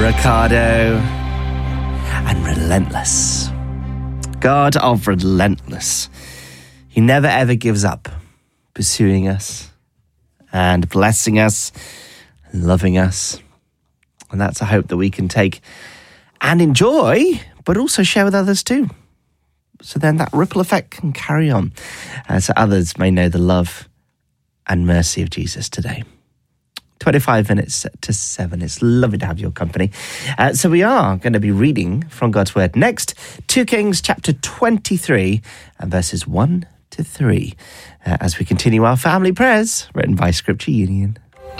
Ricardo and Relentless. God of Relentless. He never ever gives up pursuing us and blessing us, loving us. And that's a hope that we can take and enjoy, but also share with others too. So then that ripple effect can carry on, so others may know the love and mercy of Jesus today. 25 minutes to 7. It's lovely to have your company. So we are going to be reading from God's Word next. 2 Kings chapter 23 and verses 1 to 3. As we continue our family prayers written by Scripture Union.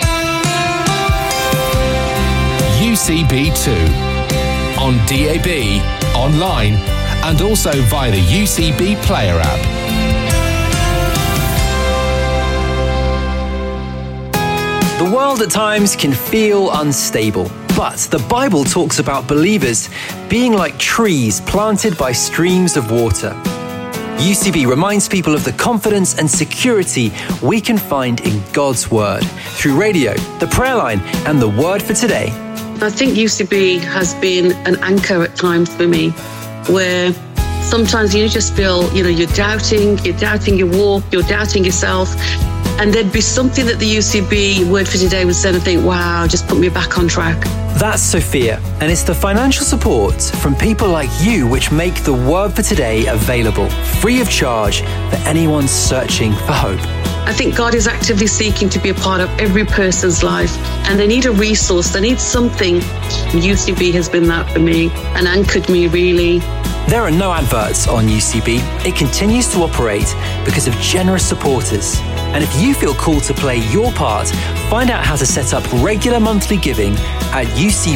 UCB2 on DAB, online, and also via the UCB Player app. The world at times can feel unstable, but the Bible talks about believers being like trees planted by streams of water. UCB reminds people of the confidence and security we can find in God's Word through radio, the prayer line, and the Word for Today. I think UCB has been an anchor at times for me, where sometimes you just feel, you're doubting your walk, you're doubting yourself. And there'd be something that the UCB Word for Today would say and I think, wow, just put me back on track. That's Sophia, and it's the financial support from people like you which make the Word for Today available, free of charge, for anyone searching for hope. I think God is actively seeking to be a part of every person's life, and they need a resource, they need something. UCB has been that for me and anchored me really. There are no adverts on UCB. It continues to operate because of generous supporters. And if you feel called to play your part, find out how to set up regular monthly giving at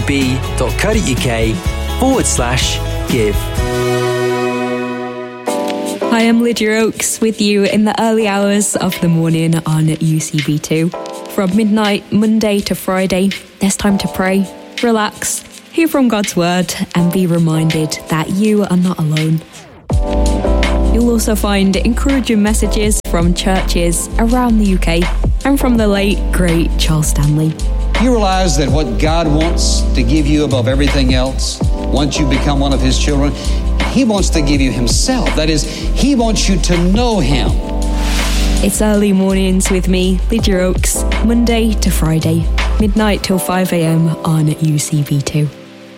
ucb.co.uk/give. Hi, I'm Lydia Oakes with you in the early hours of the morning on UCB2. From midnight, Monday to Friday, there's time to pray, relax, hear from God's Word, and be reminded that you are not alone. You'll also find encouraging messages from churches around the UK and from the late, great Charles Stanley. You realize that what God wants to give you above everything else, once you become one of His children, He wants to give you Himself. That is, He wants you to know Him. It's early mornings with me, Lydia Oakes, Monday to Friday, midnight till 5 a.m. on UCB2.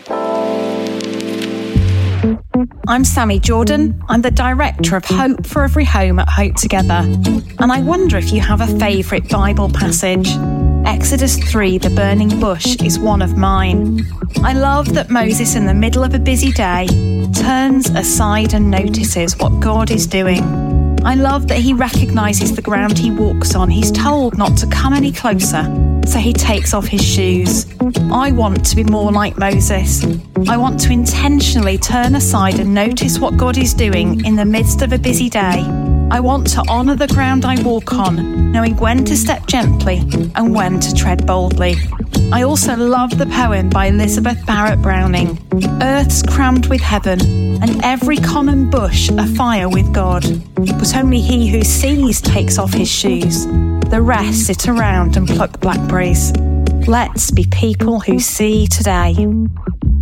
I'm Sammy Jordan. I'm the Director of Hope for Every Home at Hope Together. And I wonder if you have a favourite Bible passage. Exodus 3, the burning bush, is one of mine. I love that Moses, in the middle of a busy day, turns aside and notices what God is doing. I love that he recognises the ground he walks on. He's told not to come any closer, so he takes off his shoes. I want to be more like Moses. I want to intentionally turn aside and notice what God is doing in the midst of a busy day. I want to honour the ground I walk on, knowing when to step gently and when to tread boldly. I also love the poem by Elizabeth Barrett Browning, Earth's crammed with heaven, and every common bush afire with God. But only he who sees takes off his shoes. The rest sit around and pluck blackberries. Let's be people who see today.